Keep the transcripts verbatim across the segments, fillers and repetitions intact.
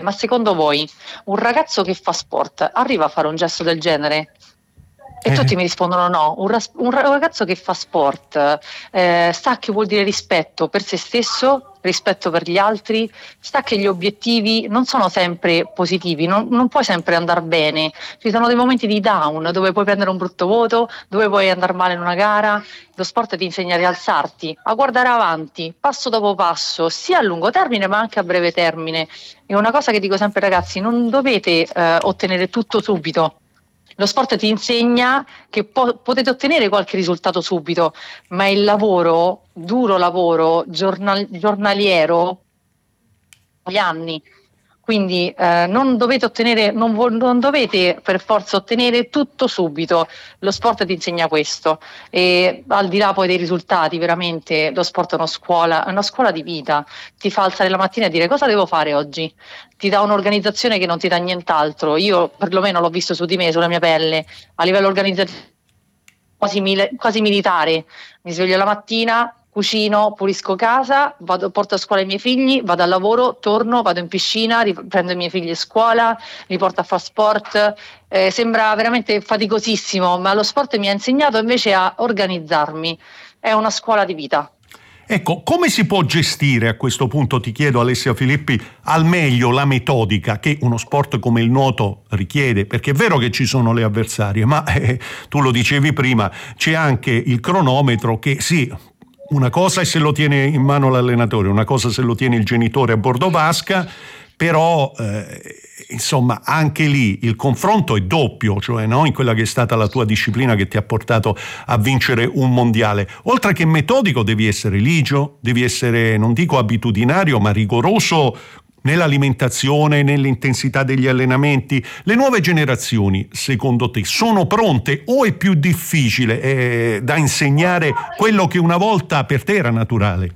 ma secondo voi un ragazzo che fa sport arriva a fare un gesto del genere? E tutti mi rispondono no. Un, ras- un ragazzo che fa sport eh, sa che vuol dire rispetto per se stesso, rispetto per gli altri, sa che gli obiettivi non sono sempre positivi, non, non puoi sempre andare bene, ci sono dei momenti di down dove puoi prendere un brutto voto, dove puoi andare male in una gara. Lo sport ti insegna a rialzarti, a guardare avanti, passo dopo passo, sia a lungo termine ma anche a breve termine. È una cosa che dico sempre ai ragazzi: non dovete eh, ottenere tutto subito. Lo sport ti insegna che po- potete ottenere qualche risultato subito, ma il lavoro, duro lavoro, giornal- giornaliero, gli anni. Quindi eh, non dovete ottenere, non, vo- non dovete per forza ottenere tutto subito. Lo sport ti insegna questo. E al di là poi dei risultati, veramente lo sport è una scuola, è una scuola di vita. Ti fa alzare la mattina e dire: cosa devo fare oggi? Ti dà un'organizzazione che non ti dà nient'altro. Io perlomeno l'ho visto su di me, sulla mia pelle, a livello organizzativo quasi, mil- quasi militare. Mi sveglio la mattina, cucino, pulisco casa, vado, porto a scuola i miei figli, vado al lavoro, torno, vado in piscina, riprendo i miei figli a scuola, li porto a fare sport. Eh, sembra veramente faticosissimo, ma lo sport mi ha insegnato invece a organizzarmi. È una scuola di vita. Ecco, come si può gestire, a questo punto ti chiedo Alessia Filippi, al meglio la metodica che uno sport come il nuoto richiede? Perché è vero che ci sono le avversarie, ma eh, tu lo dicevi prima, c'è anche il cronometro che sì, una cosa è se lo tiene in mano l'allenatore, una cosa se lo tiene il genitore a bordo vasca, però eh, insomma anche lì il confronto è doppio, cioè no? In quella che è stata la tua disciplina che ti ha portato a vincere un mondiale. Oltre che metodico devi essere ligio, devi essere, non dico abitudinario, ma rigoroso nell'alimentazione, nell'intensità degli allenamenti. Le nuove generazioni, secondo te, sono pronte o è più difficile eh, da insegnare quello che una volta per te era naturale?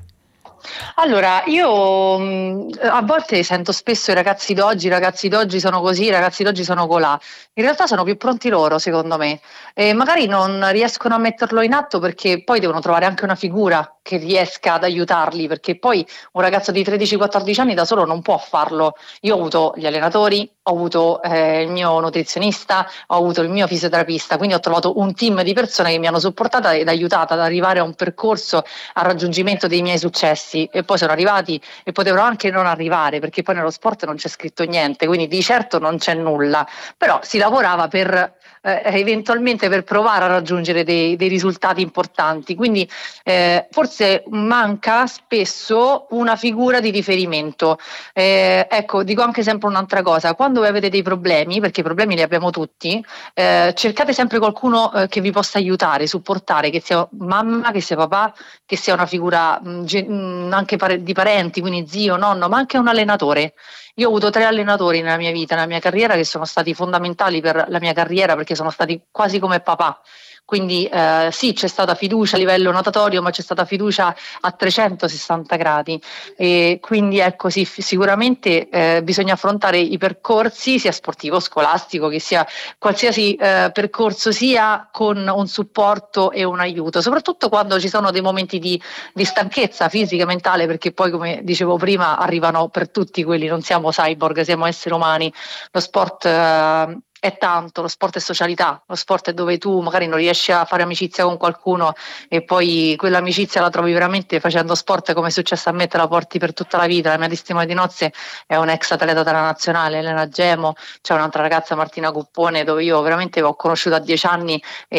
Allora, io mh, a volte sento spesso i ragazzi d'oggi, i ragazzi d'oggi sono così, i ragazzi d'oggi sono colà. In realtà sono più pronti loro, secondo me. E magari non riescono a metterlo in atto perché poi devono trovare anche una figura che riesca ad aiutarli, perché poi un ragazzo di tredici quattordici anni da solo non può farlo. Io ho avuto gli allenatori, ho avuto eh, il mio nutrizionista, ho avuto il mio fisioterapista, quindi ho trovato un team di persone che mi hanno supportata ed aiutata ad arrivare a un percorso, al raggiungimento dei miei successi. E poi sono arrivati e potevano anche non arrivare, perché poi nello sport non c'è scritto niente, quindi di certo non c'è nulla, però si lavorava per eh, eventualmente per provare a raggiungere dei, dei risultati importanti. Quindi eh, forse manca spesso una figura di riferimento. Eh, ecco, dico anche sempre un'altra cosa: quando voi avete dei problemi, perché i problemi li abbiamo tutti, eh, cercate sempre qualcuno eh, che vi possa aiutare, supportare, che sia mamma, che sia papà, che sia una figura mh, ge- mh, anche pare- di parenti, quindi zio, nonno, ma anche un allenatore. Io ho avuto tre allenatori nella mia vita, nella mia carriera, che sono stati fondamentali per la mia carriera, perché sono stati quasi come papà. Quindi eh, sì, c'è stata fiducia a livello natatorio, ma c'è stata fiducia a trecentosessanta gradi. E quindi ecco, sì, sicuramente eh, bisogna affrontare i percorsi, sia sportivo, scolastico, che sia qualsiasi eh, percorso, sia con un supporto e un aiuto, soprattutto quando ci sono dei momenti di, di stanchezza fisica, mentale, perché poi, come dicevo prima, arrivano per tutti quelli, non siamo cyborg, siamo esseri umani. Lo sport eh, è tanto, lo sport è socialità, lo sport è dove tu magari non riesci a fare amicizia con qualcuno e poi quell'amicizia la trovi veramente facendo sport, come è successo a me, te la porti per tutta la vita. La mia testimone di nozze è un ex atleta della nazionale, Elena Gemo, c'è un'altra ragazza, Martina Cuppone, dove io veramente l'ho conosciuta a dieci anni,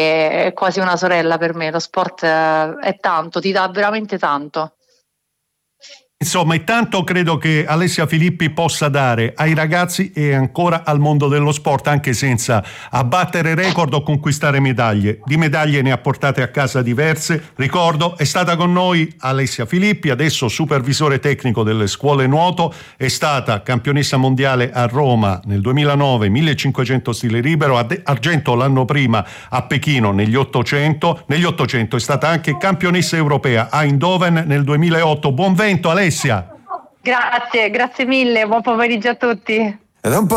e è quasi una sorella per me. Lo sport eh, è tanto, ti dà veramente tanto. Insomma, intanto credo che Alessia Filippi possa dare ai ragazzi e ancora al mondo dello sport, anche senza abbattere record o conquistare medaglie. Di medaglie ne ha portate a casa diverse. Ricordo, è stata con noi Alessia Filippi, adesso supervisore tecnico delle scuole nuoto, è stata campionessa mondiale a Roma nel duemilanove, millecinquecento stile libero, argento l'anno prima a Pechino negli ottocento, negli ottocento è stata anche campionessa europea a Eindhoven nel duemilaotto. Buon vento Alessia! Grazie, grazie mille, buon pomeriggio a tutti. Ed è un po'